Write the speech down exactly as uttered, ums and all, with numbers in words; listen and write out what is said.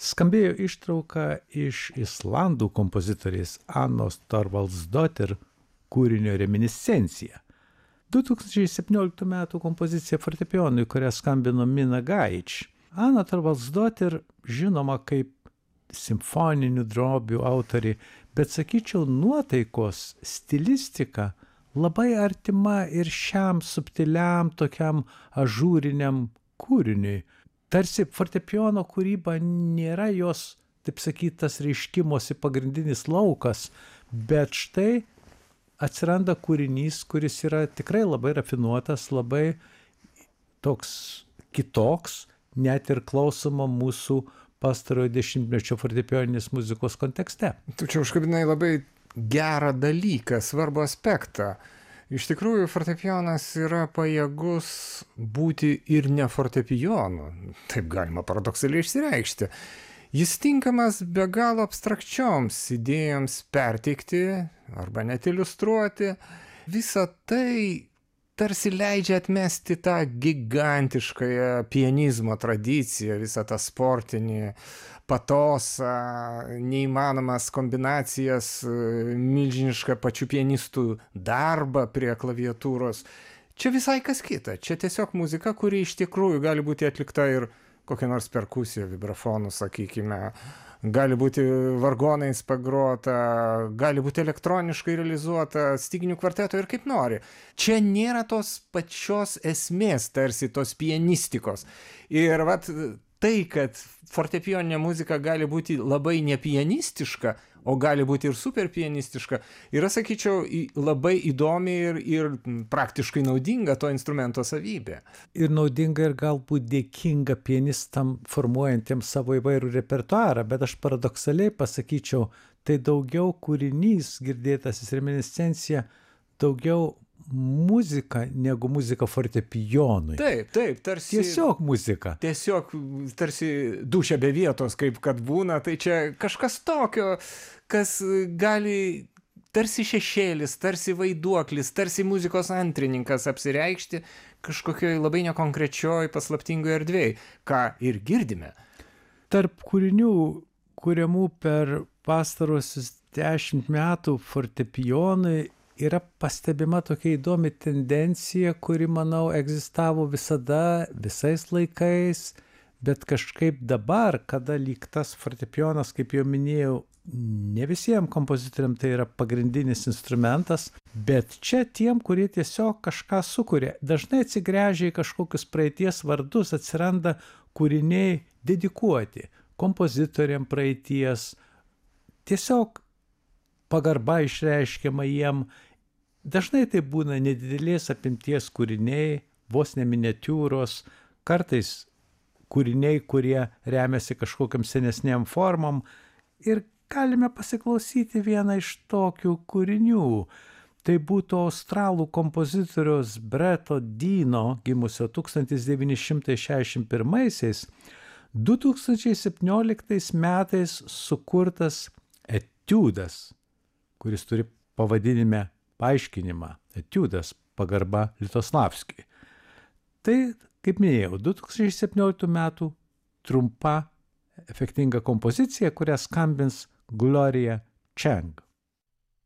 Skambėjo ištrauka iš islandų kompozitorės Anos Torvaldsdottir kūrinio Reminiscencija. du tūkstančiai septynioliktų metų kompozicija fortepijonui, kurią skambino Mina Gaič. Ana Torvaldsdottir žinoma kaip simfoninių drobių autorė, bet sakyčiau, nuotaikos stilistika labai artima ir šiam subtiliam tokiam ažūriniam kūriniui. Tarsi fortepijono kūryba nėra jos, taip sakyt, tas reiškimosi pagrindinis laukas, bet štai atsiranda kūrinys, kuris yra tikrai labai rafinuotas, labai toks kitoks, net ir klausoma mūsų pastarojo dešimtmečio fortepijoninės muzikos kontekste. Tu čia užkabinai labai gerą dalyką, svarbų aspektą. Iš tikrųjų, fortepijonas yra pajėgus būti ir ne fortepijonu, taip galima paradoksaliai išsireikšti. Jis tinkamas be galo abstrakčioms idėjoms perteikti arba net iliustruoti. Visa tai tarsi leidžia atmesti tą gigantiškąją pianizmo tradiciją, visą tą sportinį patosą, neįmanomas kombinacijas, milžinišką pačių pianistų darbą prie klaviatūros. Čia visai kas kita. Čia tiesiog muzika, kuri iš tikrųjų gali būti atlikta ir kokia nors perkusija, vibrafonų, sakykime, gali būti vargonais pagrota, gali būti elektroniškai realizuota, styginių kvarteto ir kaip nori. Čia nėra tos pačios esmės, tarsi tos pianistikos. Ir vat tai, kad fortepijoninė muzika gali būti labai nepianistiška, o gali būti ir super pianistiška, yra, sakyčiau, labai įdomi ir, ir praktiškai naudinga to instrumento savybė. Ir naudinga ir galbūt dėkinga pianistam formuojantiems savo įvairų repertuarą, bet aš paradoksaliai pasakyčiau, tai daugiau kūrinys, girdėtasis Reminiscencija, daugiau muzika negu muzika fortepijonui. Taip, taip, tarsi... Tiesiog muzika. Tiesiog tarsi dušia be vietos, kaip kad būna, tai čia kažkas tokio, kas gali tarsi šešėlis, tarsi vaiduoklis, tarsi muzikos antrininkas apsireikšti kažkokioj labai nekonkrečioj paslaptingoj erdvėj, ką ir girdime. Tarp kūrinių, kuriamų per pastarosius dešimt metų fortepijonui, yra pastebima tokia įdomi tendencija, kuri, manau, egzistavo visada, visais laikais, bet kažkaip dabar, kada lyg tas fortepijonas, kaip jau minėjau, ne visiems kompozitoriams tai yra pagrindinis instrumentas, bet čia tiem, kurie tiesiog kažką sukuria, dažnai atsigręžia į kažkokius praeities vardus, atsiranda kūriniai dedikuoti kompozitoriam praeities, tiesiog pagarba išreiškiama jiem. Dažnai tai būna nedidelės apimties kūriniai, vos ne miniatiūros, kartais kūriniai, kurie remiasi kažkokiam senesniam formom. Ir galime pasiklausyti vieną iš tokių kūrinių. Tai būtų australų kompozitoriaus Bretto Deano, gimusio tūkstantis devyni šimtai šešiasdešimt pirmaisiais, du tūkstančiai septynioliktais metais sukurtas etiudas, kuris turi pavadinime paaiškinimą, etiudas pagarba Litoslavskiui. Tai, kaip minėjau, du tūkstančiai septynioliktų metų trumpa, efektinga kompozicija, kurią skambins Gloria Chang.